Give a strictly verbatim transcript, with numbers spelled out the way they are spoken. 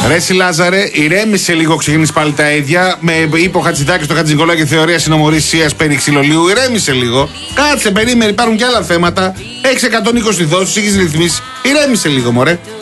Ρε συ Λάζαρε, ηρέμησε λίγο, ξεκινήσει πάλι τα ίδια. Με είπε ο Χατζηδάκης στο Χατζηνικολάου και θεωρία συνομορρησίας περί ξυλολίου. Ηρέμησε λίγο. Κάτσε, περίμενε, υπάρχουν και άλλα θέματα. Έχεις εκατόν είκοσι δόσεις, έχεις ρυθμίσει. Ηρέμησε λίγο, μωρέ.